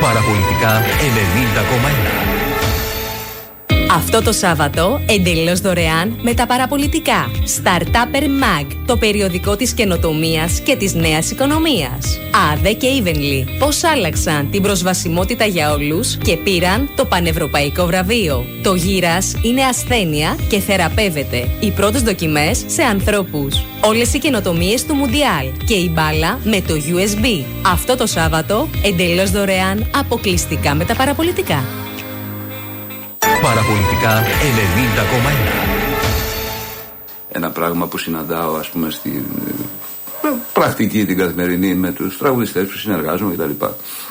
Παραπολιτικά 90,1. Αυτό το Σάββατο, εντελώς δωρεάν με τα παραπολιτικά. Startupper Mag, το περιοδικό της καινοτομίας και της νέας οικονομίας. Άδε και Evenly, πώς άλλαξαν την προσβασιμότητα για όλους και πήραν το πανευρωπαϊκό βραβείο. Το γύρας είναι ασθένεια και θεραπεύεται. Οι πρώτες δοκιμές σε ανθρώπους. Όλες οι καινοτομίες του Μουντιάλ και η μπάλα με το USB. Αυτό το Σάββατο, εντελώς δωρεάν, αποκλειστικά με τα παραπολιτικά. Παραπολιτικά 90,1. Ένα πράγμα που συναντάω, ας πούμε, στην πρακτική την καθημερινή με τους τραγουδιστές που συνεργάζομαι κτλ.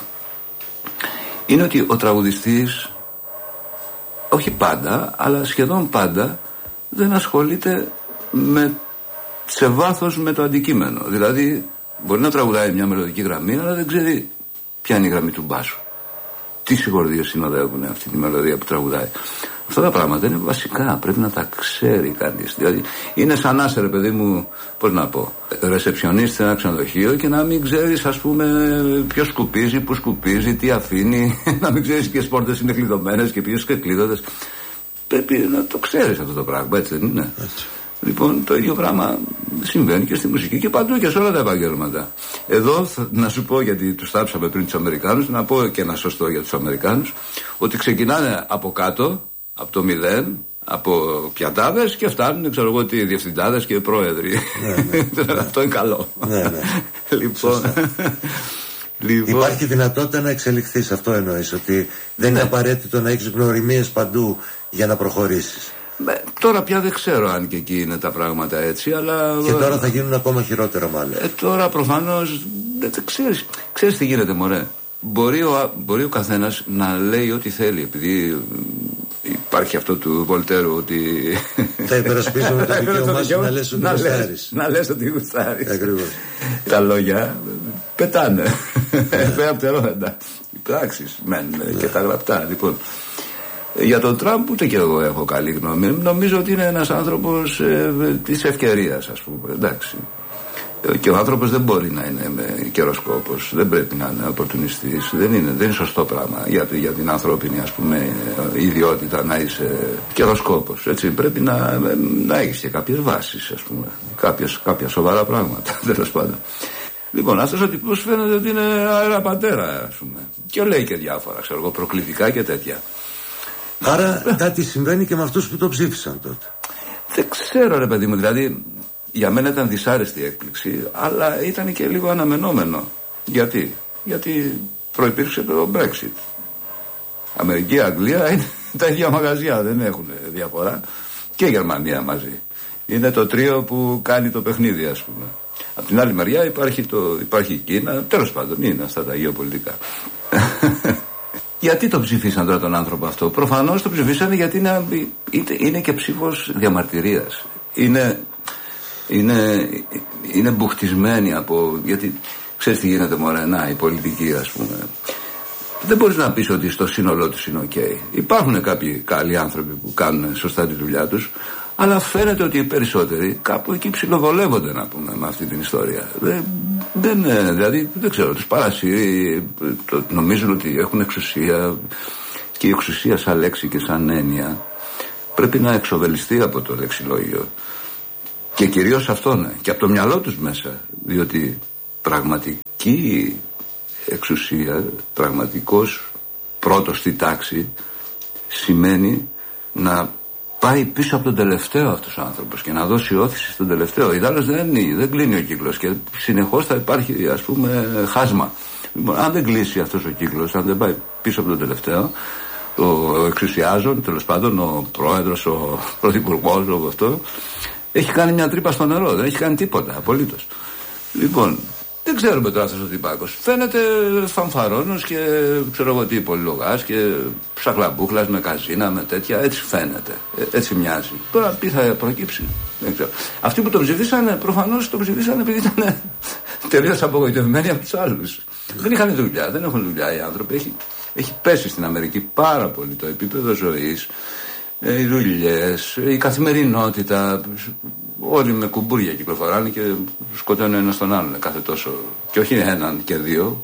Είναι ότι ο τραγουδιστής, όχι πάντα, αλλά σχεδόν πάντα, δεν ασχολείται σε βάθος με το αντικείμενο. Δηλαδή, μπορεί να τραγουδάει μια μελωδική γραμμή, αλλά δεν ξέρει ποια είναι η γραμμή του μπάσου. Τι συγχορδίες συνοδεύουν αυτή τη μελωδία που τραγουδάει. Αυτά τα πράγματα είναι βασικά, πρέπει να τα ξέρει κανείς. Δηλαδή, είναι σαν να είσαι, ρε παιδί μου, πώς να πω, ρεσεψιονίστ σε ένα ξενοδοχείο και να μην ξέρεις, ας πούμε, ποιος σκουπίζει, που σκουπίζει, τι αφήνει, να μην ξέρεις ποιες πόρτες είναι κλειδωμένες και ποιες κλείδωτες. Πρέπει να το ξέρεις αυτό το πράγμα, έτσι δεν είναι? Έτσι. Λοιπόν, το ίδιο πράγμα συμβαίνει και στη μουσική και παντού και σε όλα τα επαγγέλματα. Εδώ να σου πω, γιατί τους θάψαμε πριν τους Αμερικάνους, να πω και ένα σωστό για τους Αμερικάνους, ότι ξεκινάνε από κάτω, από το μηδέν, από πιατάδες και φτάνουν, ξέρω εγώ, τι διευθυντάδες και πρόεδροι. Ναι. Αυτό είναι καλό. Ναι. Λοιπόν, υπάρχει δυνατότητα να εξελιχθείς, αυτό εννοείς, ότι δεν είναι απαραίτητο να έχεις γνωριμίες παντού για να προχωρήσεις. Τώρα πια δεν ξέρω αν και εκεί είναι τα πράγματα έτσι, αλλά... Και τώρα θα γίνουν ακόμα χειρότερα μάλλον. Τώρα προφανώς δεν ξέρεις τι γίνεται, μωρέ. Μπορεί ο καθένας να λέει ό,τι θέλει, επειδή υπάρχει αυτό του Βολτέρου ότι... Θα υπερασπίσουμε το δικαίωμά σου να λες ότι γουστάρεις. Να λες ότι γουστάρεις. Ακριβώς. Τα λόγια πετάνε. Πέρα από τα λόγια. Οι πράξεις και τα γραπτά. Λοιπόν, για τον Τραμπ ούτε και εγώ έχω καλή γνώμη. Νομίζω ότι είναι ένας άνθρωπος της ευκαιρίας, ας πούμε. Εντάξει. Και ο άνθρωπος δεν μπορεί να είναι καιροσκόπος, δεν πρέπει να είναι οπορτουνιστής, δεν είναι σωστό πράγμα για την ανθρώπινη, ας πούμε, ιδιότητα να είσαι καιροσκόπος. Έτσι, πρέπει να έχεις και κάποιες βάσεις, ας πούμε, κάποια σοβαρά πράγματα, τέλος πάντων. Λοιπόν, αυτός ο τύπος φαίνεται ότι είναι αέρα πατέρα, ας πούμε, και λέει και διάφορα, ξέρω εγώ, προκλητικά και τέτοια. Άρα κάτι συμβαίνει και με αυτούς που το ψήφισαν τότε. Δεν ξέρω, ρε παιδί μου, δηλαδή για μένα ήταν δυσάρεστη έκπληξη, αλλά ήταν και λίγο αναμενόμενο. Γιατί προϋπήρξε το Brexit. Αμερική, Αγγλία είναι τα ίδια μαγαζιά, δεν έχουν διαφορά. Και Γερμανία μαζί. Είναι το τρίο που κάνει το παιχνίδι, ας πούμε. Από την άλλη μεριά υπάρχει η Κίνα, τέλος πάντων είναι αυτά τα γεωπολιτικά. Γιατί το ψηφίσαν τώρα τον άνθρωπο αυτό? Προφανώς το ψηφίσανε γιατί είναι και ψήφος διαμαρτυρίας. Είναι μπουχτισμένοι γιατί ξέρεις τι γίνεται, μωρέ, η πολιτική, ας πούμε. Δεν μπορείς να πεις ότι στο σύνολό τους είναι ok. Υπάρχουν κάποιοι καλοί άνθρωποι που κάνουν σωστά τη δουλειά τους, αλλά φαίνεται ότι οι περισσότεροι κάπου εκεί ψιλοβολεύονται, να πούμε, με αυτή την ιστορία. Δηλαδή δεν ξέρω, τους παρασύρει, νομίζουν ότι έχουν εξουσία, και η εξουσία σαν λέξη και σαν έννοια πρέπει να εξοβελιστεί από το λεξιλόγιο. Και κυρίως αυτό, και από το μυαλό τους μέσα, διότι πραγματική εξουσία, πραγματικός πρώτος στη τάξη, σημαίνει να πάει πίσω από τον τελευταίο αυτός ο άνθρωπος και να δώσει όθηση στον τελευταίο. Ιδάλλως δεν κλείνει ο κύκλος και συνεχώς θα υπάρχει, ας πούμε, χάσμα. Λοιπόν, αν δεν κλείσει αυτός ο κύκλος, αν δεν πάει πίσω από τον τελευταίο, ο εξουσιάζων, τέλος πάντων, ο πρόεδρος, ο πρωθυπουργός, αυτό, έχει κάνει μια τρύπα στο νερό, δεν έχει κάνει τίποτα απολύτως. Λοιπόν, δεν ξέρουμε τώρα αυτός ο τυπάκος. Φαίνεται φανφαρώνος και ξέρω εγώ τι, πολυλογάς και ψαχλαμπούχλας με καζίνα, με τέτοια. Έτσι φαίνεται. Έτσι μοιάζει. Τώρα τι θα προκύψει, δεν ξέρω. Αυτοί που τον ψηφίσανε, προφανώς τον ψηφίσανε επειδή ήταν τελείως απογοητευμένοι από τους άλλους. Δεν είχαν δουλειά, δεν έχουν δουλειά οι άνθρωποι. Έχει πέσει στην Αμερική πάρα πολύ το επίπεδο ζωής. Οι δουλειές, η καθημερινότητα, όλοι με κουμπούρια κυκλοφοράνε και σκοτώνουν ένα τον άλλον κάθε τόσο. Και όχι έναν και δύο,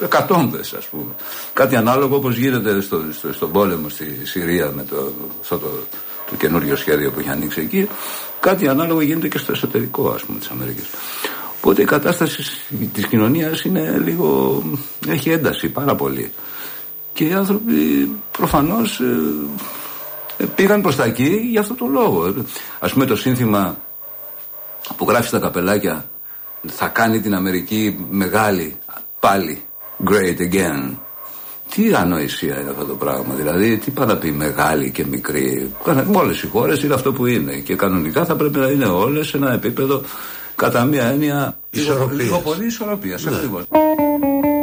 εκατόμβες, ας πούμε. Κάτι ανάλογο όπως γίνεται στον πόλεμο στη Συρία με το καινούριο σχέδιο που έχει ανοίξει εκεί. Κάτι ανάλογο γίνεται και στο εσωτερικό, ας πούμε, της Αμερικής. Οπότε η κατάσταση της κοινωνίας είναι λίγο, έχει ένταση πάρα πολύ. Και οι άνθρωποι προφανώς πήγαν προς τα εκεί για αυτό το λόγο. Ας πούμε το σύνθημα που γράφει στα καπελάκια θα κάνει την Αμερική μεγάλη πάλι, great again. Τι ανοησία είναι αυτό το πράγμα, δηλαδή τι πάει να πει μεγάλη και μικρή. Όλες οι χώρες είναι αυτό που είναι και κανονικά θα πρέπει να είναι όλες σε ένα επίπεδο κατά μία έννοια λίγο πολύ ισορροπίας. Ναι.